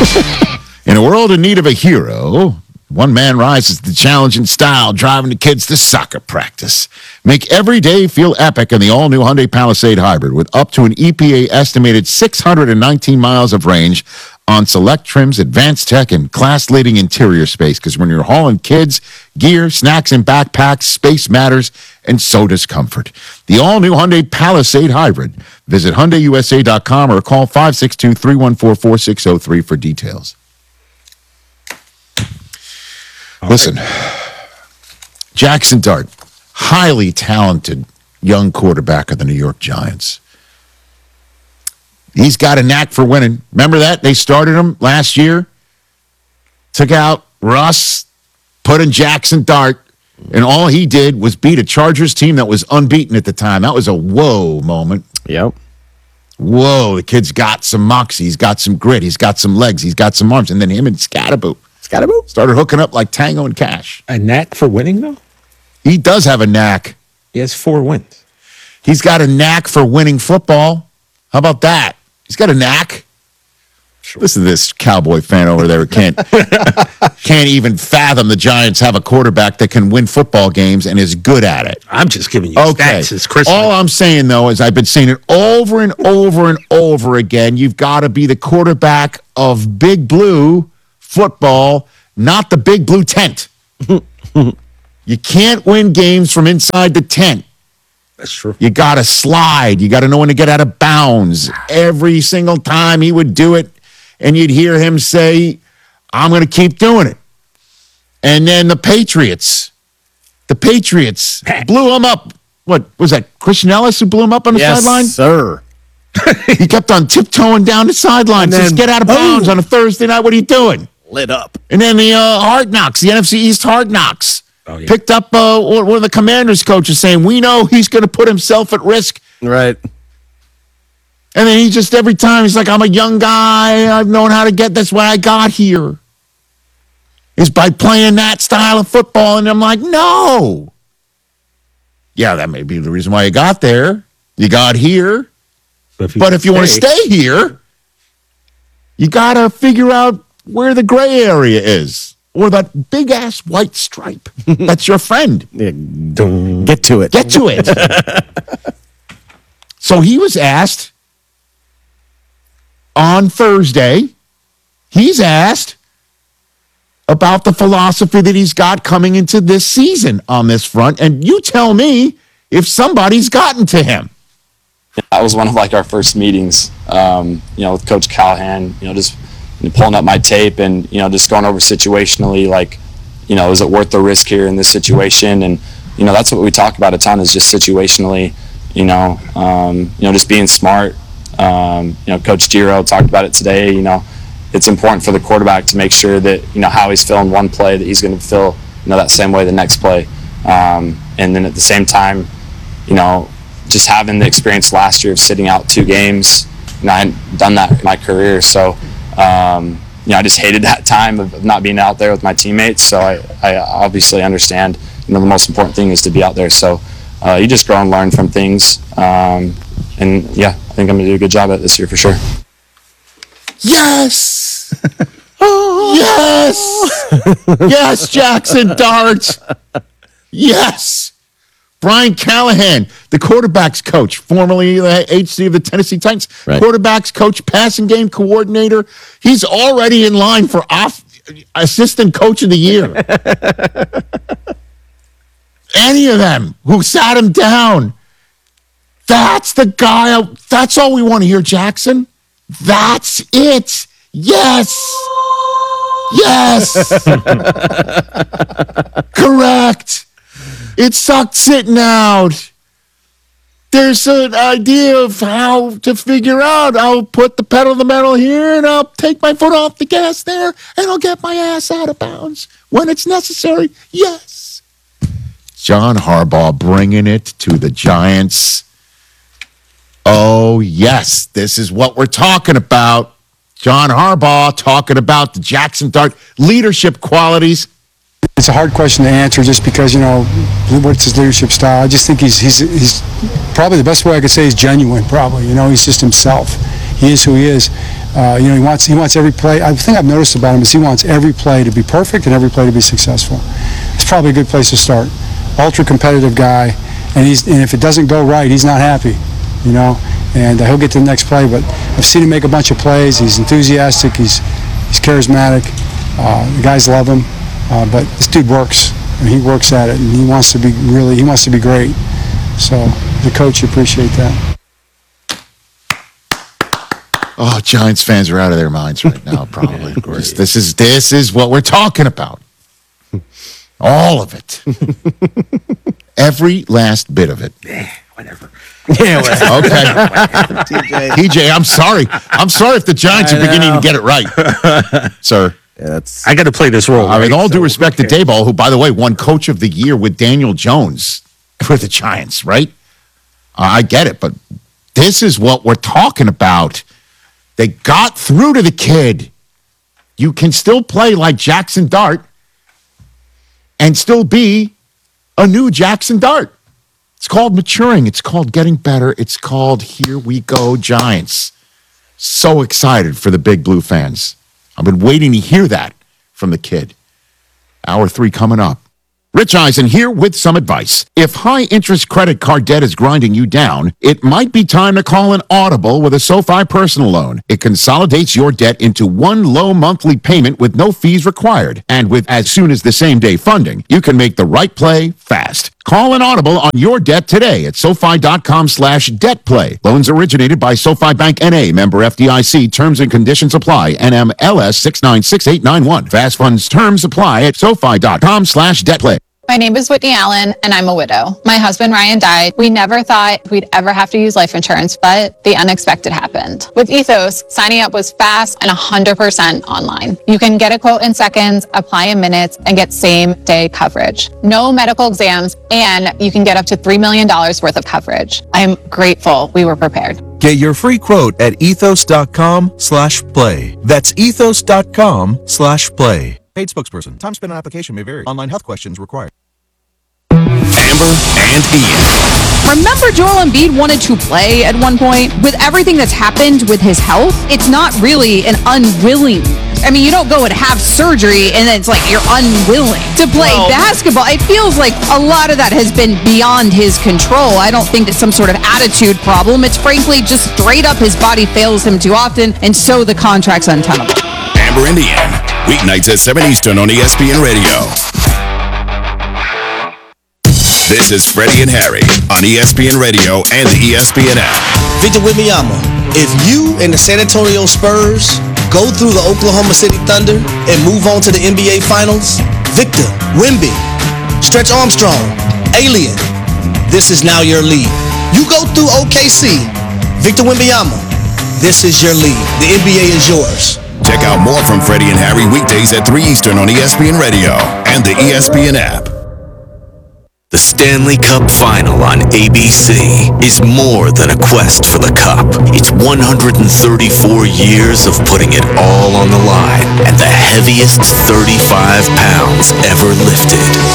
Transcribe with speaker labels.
Speaker 1: In a world in need of a hero, one man rises to the challenge in style, driving the kids to soccer practice. Make every day feel epic in the all-new Hyundai Palisade Hybrid with up to an EPA estimated 619 miles of range on select trims, advanced tech, and class-leading interior space. Because when you're hauling kids, gear, snacks, and backpacks, space matters, and so does comfort. The all-new Hyundai Palisade Hybrid. Visit HyundaiUSA.com or call 562-314-4603 for details. Listen, Jackson Dart, highly talented young quarterback of the New York Giants. He's got a knack for winning. Remember that? They started him last year, took out Russ, put in Jackson Dart, and all he did was beat a Chargers team that was unbeaten at the time. That was a whoa moment.
Speaker 2: Yep.
Speaker 1: Whoa, the kid's got some moxie. He's got some grit. He's got some legs. He's got some arms. And then him and Scatterboo started hooking up like Tango and Cash.
Speaker 3: A knack for winning, though?
Speaker 1: He does have a knack.
Speaker 3: He has 4 wins.
Speaker 1: He's got a knack for winning football. How about that? He's got a knack. Sure. Listen to this Cowboy fan over there who can't even fathom the Giants have a quarterback that can win football games and is good at it.
Speaker 3: I'm just giving you stats. It's Christmas.
Speaker 1: All I'm saying, though, is I've been saying it over and over and over again. You've got to be the quarterback of Big Blue football, not the Big Blue tent. You can't win games from inside the tent.
Speaker 3: That's true.
Speaker 1: You got to slide. You got to know when to get out of bounds. Every single time he would do it, and you'd hear him say, I'm going to keep doing it. And then the Patriots blew him up. What was that, Christian Ellis who blew him up on the sideline?
Speaker 2: Yes, sir.
Speaker 1: He kept on tiptoeing down the sideline. Says, get out of bounds on a Thursday night. What are you doing?
Speaker 2: Lit up.
Speaker 1: And then the Hard Knocks, the NFC East Hard Knocks.
Speaker 3: Oh, yeah.
Speaker 1: Picked up one of the Commanders coaches saying, we know he's going to put himself at risk.
Speaker 2: Right.
Speaker 1: And then he just, every time, he's like, I'm a young guy. I've known how to get, that's why I got here. Is by playing that style of football. And I'm like, no. Yeah, that may be the reason why you got there. You got here. But if you want to stay here, you got to figure out where the gray area is. Or that big-ass white stripe. That's your friend.
Speaker 2: Yeah, get to it.
Speaker 1: Get to it. So he was asked on Thursday, he's asked about the philosophy that he's got coming into this season on this front. And you tell me if somebody's gotten to him.
Speaker 4: That was one of our first meetings, with Coach Callahan, just pulling up my tape and, just going over situationally, is it worth the risk here in this situation? And, that's what we talk about a ton is just situationally, just being smart. Coach Giro talked about it today, it's important for the quarterback to make sure that, how he's feeling one play, that he's going to feel, that same way the next play. And then at the same time, just having the experience last year of sitting out 2 games, I hadn't done that in my career. So, I just hated that time of not being out there with my teammates. So I obviously understand, the most important thing is to be out there. So you just grow and learn from things. And yeah, I think I'm going to do a good job at it this year for sure.
Speaker 1: Yes! Yes! Yes, Jackson Dart! Yes! Brian Callahan, the quarterback's coach, formerly the HC of the Tennessee Titans, right. Quarterback's coach, passing game coordinator. He's already in line for assistant coach of the year. Any of them who sat him down. That's the guy. That's all we want to hear, Jackson. That's it. Yes. Yes. Correct. It sucked sitting out. There's an idea of how to figure out. I'll put the pedal to the metal here, and I'll take my foot off the gas there, and I'll get my ass out of bounds when it's necessary. Yes. John Harbaugh bringing it to the Giants. Oh, yes. This is what we're talking about. John Harbaugh talking about the Jackson Dart leadership qualities.
Speaker 5: It's a hard question to answer just because, what's his leadership style? I just think he's probably the best way I could say is genuine, probably. He's just himself. He is who he is. He wants every play. I think I've noticed about him is he wants every play to be perfect and every play to be successful. It's probably a good place to start. Ultra competitive guy, and if it doesn't go right, he's not happy, and he'll get to the next play. But I've seen him make a bunch of plays. He's enthusiastic. He's charismatic. The guys love him. But this dude works, and he works at it, and he wants to be great. So the coach appreciate that.
Speaker 1: Oh, Giants fans are out of their minds right now, probably. This is what we're talking about. All of it. Every last bit of it.
Speaker 3: Whatever.
Speaker 2: Yeah, well,
Speaker 1: Okay.
Speaker 2: TJ.
Speaker 1: TJ, I'm sorry. I'm sorry if the Giants are beginning to get it right, sir.
Speaker 2: Yeah,
Speaker 3: I got to play this role.
Speaker 1: I mean,
Speaker 3: right?
Speaker 1: all due respect to Dayball, who, by the way, won Coach of the Year with Daniel Jones for the Giants, right? I get it, but this is what we're talking about. They got through to the kid. You can still play like Jackson Dart and still be a new Jackson Dart. It's called maturing. It's called getting better. It's called Here We Go Giants. So excited for the Big Blue fans. I've been waiting to hear that from the kid. Hour 3 coming up. Rich Eisen here with some advice. If high-interest credit card debt is grinding you down, it might be time to call an audible with a SoFi personal loan. It consolidates your debt into one low monthly payment with no fees required. And with as soon as the same-day funding, you can make the right play fast. Call an audible on your debt today at SoFi.com/debtplay. Loans originated by SoFi Bank N.A., member FDIC. Terms and conditions apply. NMLS 696891. Fast funds terms apply at SoFi.com/debtplay.
Speaker 6: My name is Whitney Allen, and I'm a widow. My husband, Ryan, died. We never thought we'd ever have to use life insurance, but the unexpected happened. With Ethos, signing up was fast and 100% online. You can get a quote in seconds, apply in minutes, and get same-day coverage. No medical exams, and you can get up to $3 million worth of coverage. I'm grateful we were prepared.
Speaker 7: Get your free quote at ethos.com/play. That's ethos.com/play. Paid spokesperson. Time spent on application may vary. Online health questions required.
Speaker 8: Amber and Ian.
Speaker 9: Remember Joel Embiid wanted to play at one point? With everything that's happened with his health, it's not really an unwilling. I mean, you don't go and have surgery and then it's like you're unwilling to play basketball. It feels like a lot of that has been beyond his control. I don't think it's some sort of attitude problem. It's frankly just straight up his body fails him too often, and so the contract's untenable.
Speaker 8: Amber and Ian. Weeknights at 7 Eastern on ESPN Radio. This is Freddie and Harry on ESPN Radio and the ESPN app.
Speaker 10: Victor Wembanyama, if you and the San Antonio Spurs go through the Oklahoma City Thunder and move on to the NBA Finals, Victor, Wemby, Stretch Armstrong, Alien, this is now your league. You go through OKC, Victor Wembanyama, this is your league. The NBA is yours.
Speaker 8: Check out more from Freddie and Harry weekdays at 3 Eastern on ESPN Radio and the ESPN app.
Speaker 11: The Stanley Cup Final on ABC is more than a quest for the cup. It's 134 years of putting it all on the line and the heaviest 35 pounds ever lifted.